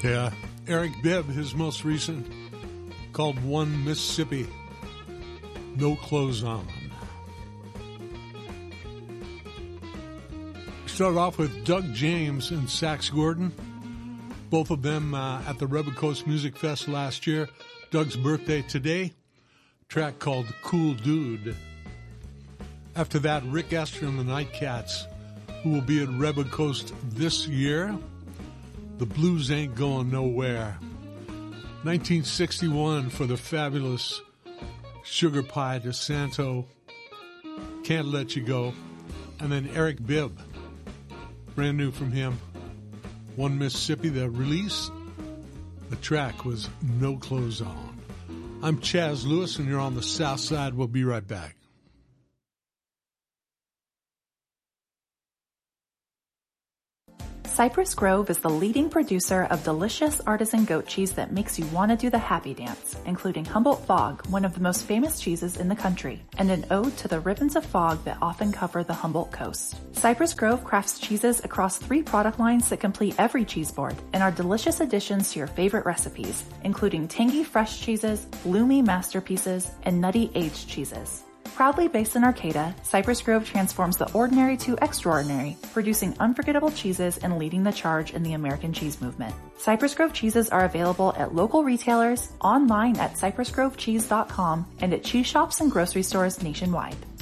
Yeah, Eric Bibb, his most recent, called One Mississippi, No Clothes On. Started off with Doug James and Sax Gordon, both of them at the Rebel Coast Music Fest last year. Doug's birthday today, track called Cool Dude. After that, Rick Astor and the Nightcats, who will be at Rebel Coast this year. The Blues Ain't Going Nowhere. 1961 for the fabulous Sugar Pie DeSanto, Can't Let You Go. And then Eric Bibb, brand new from him, One Mississippi. The release, the track was No Clothes On. I'm Chaz Lewis, and you're on the South Side. We'll be right back. Cypress Grove is the leading producer of delicious artisan goat cheese that makes you want to do the happy dance, including Humboldt Fog, one of the most famous cheeses in the country, and an ode to the ribbons of fog that often cover the Humboldt coast. Cypress Grove crafts cheeses across 3 product lines that complete every cheese board and are delicious additions to your favorite recipes, including tangy fresh cheeses, bloomy masterpieces, and nutty aged cheeses. Proudly based in Arcata, Cypress Grove transforms the ordinary to extraordinary, producing unforgettable cheeses and leading the charge in the American cheese movement. Cypress Grove cheeses are available at local retailers, online at cypressgrovecheese.com, and at cheese shops and grocery stores nationwide.